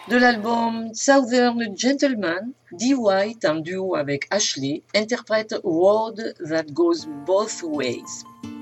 De l'album Southern Gentleman, Dee White, en duo avec Ashley, interprète Road That Goes Both Ways.